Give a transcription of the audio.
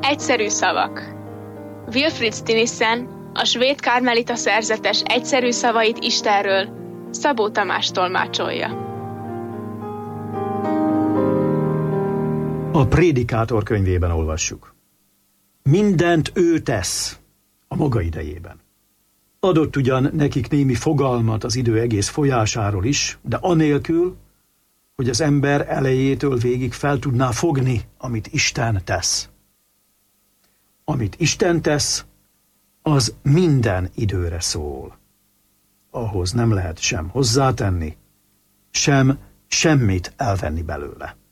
Egyszerű szavak. Wilfrid Stinissen a svéd karmelita szerzetes egyszerű szavait Istenről Szabó Tamás tolmácsolja. A Prédikátor könyvében olvassuk. Mindent ő tesz a maga idejében. Adott ugyan nekik némi fogalmat az idő egész folyásáról is, de anélkül, hogy az ember elejétől végig fel tudná fogni, amit Isten tesz. Amit Isten tesz, az minden időre szól. Ahhoz nem lehet sem hozzátenni, sem semmit elvenni belőle.